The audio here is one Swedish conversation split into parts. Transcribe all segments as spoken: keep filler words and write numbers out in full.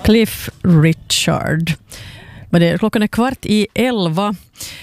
Cliff Richard. Men det, klockan är kvart i elva.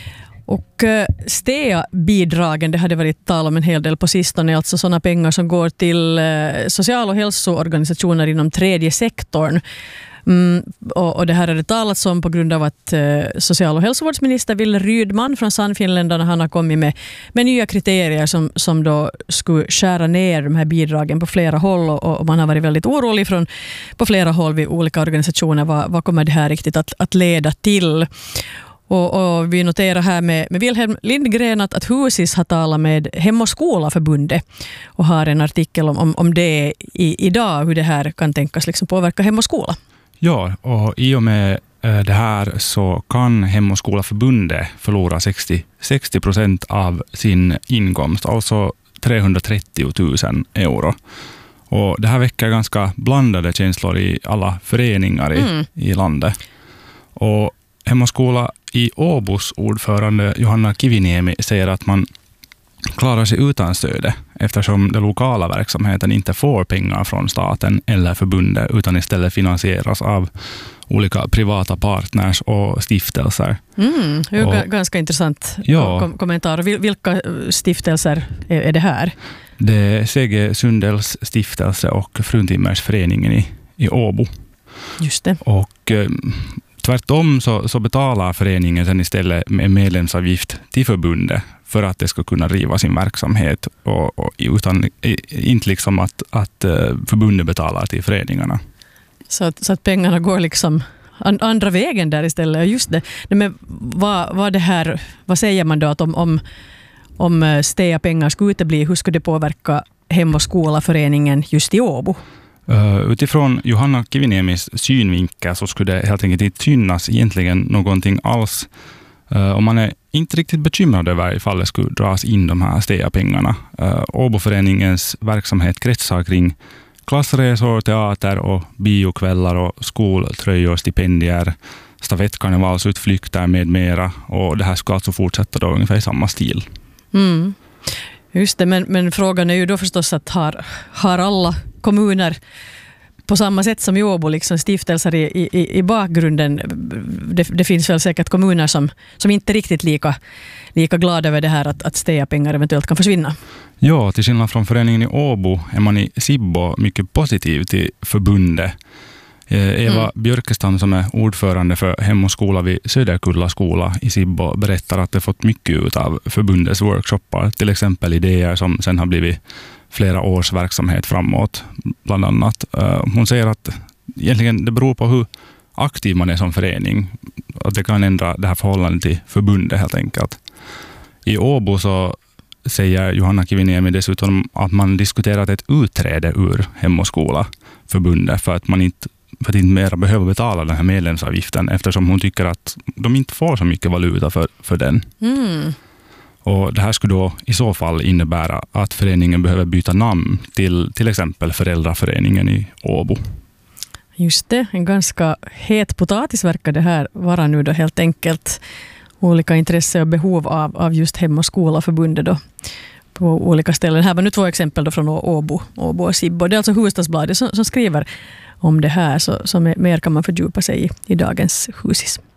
Och S T E A-bidragen, det hade varit tal om en hel del på sistone, alltså sådana pengar som går till social- och hälsoorganisationer inom tredje sektorn. Mm, och, och det här är det talats om på grund av att eh, social- och hälsovårdsminister Wille Rydman från Sannfinländarna, han har kommit med, med nya kriterier som, som då skulle skära ner de här bidragen på flera håll, och, och man har varit väldigt orolig från, på flera håll vid olika organisationer. Vad, vad kommer det här riktigt att, att leda till? Och, och vi noterar här med, med Wilhelm Lindgren att, att Husis har talat med Hem- och skolaförbundet och har en artikel om, om, om det i, idag, hur det här kan tänkas liksom påverka Hem- och skola. Ja, och i och med det här så kan Hem- och skolaförbundet förlora sextio procent av sin inkomst, alltså trehundratrettio tusen euro. Och det här väcker ganska blandade känslor i alla föreningar i, mm. i landet. Och Hem- och skola i Åbos ordförande Johanna Kiviniemi säger att man klarar sig utan stöd eftersom den lokala verksamheten inte får pengar från staten eller förbundet utan istället finansieras av olika privata partners och stiftelser. Mm, det är och, ganska intressant ja, kom- kommentar. Vilka stiftelser är, är det här? Det är C G Sundels stiftelse och Fruntimmersföreningen i, i Åbo. Just det. Och tvärtom så, så betalar föreningen sen istället med medlemsavgift till förbundet för att det ska kunna driva sin verksamhet och, och utan inte liksom att, att förbundet betalar till föreningarna. Så att, så att pengarna går liksom andra vägen där istället. Just det. Men vad, vad, det här, vad säger man då att om, om, om S T E A-pengar skulle utebli, hur skulle det påverka Hem- och skolaföreningen just i Åbo? Uh, utifrån Johanna Kiviniemis synvinkel så skulle det helt enkelt inte synas egentligen någonting alls. Uh, och man är inte riktigt bekymrad över ifall det skulle dras in de här S T E A-pengarna. Uh, Åboföreningens verksamhet kretsar kring klassresor, teater och biokvällar och skoltröjor, stipendier, stafettkarnevalsutflykter med mera. Och det här ska alltså fortsätta då ungefär i samma stil. Mm. Just det, men, men frågan är ju då förstås att har, har alla kommuner på samma sätt som i Åbo liksom stiftelser i, i, i bakgrunden. Det, det finns väl säkert kommuner som, som inte är riktigt lika, lika glada över det här att, att S T E A-pengar eventuellt kan försvinna. Ja, till skillnad från föreningen i Åbo är man i Sibbo mycket positiv till förbundet. Eva mm. Björkestam som är ordförande för Hem- och skola vid Söderkulla skola i Sibbo berättar att det fått mycket ut av förbundets workshoppar. Till exempel idéer som sen har blivit flera års verksamhet framåt bland annat. Hon säger att egentligen det beror på hur aktiv man är som förening. Att det kan ändra det här förhållandet till förbundet helt enkelt. I Åbo så säger Johanna Kiviniemi dessutom att man diskuterat ett utträde ur Hem- och skola förbundet för att man inte för att inte mer behöver betala den här medlemsavgiften eftersom hon tycker att de inte får så mycket valuta för, för den. Mm. Och det här skulle då i så fall innebära att föreningen behöver byta namn till till exempel Föräldraföreningen i Åbo. Just det, en ganska het potatis verkar det här vara nu då helt enkelt. Olika intresse och behov av, av just Hem- och skolaförbundet då på olika ställen. Här var nu två exempel då från Åbo, Åbo och Sibbo. Det är alltså Hufvudstadsbladet som, som skriver om det här, så, så mer kan man fördjupa sig i, i dagens Husis.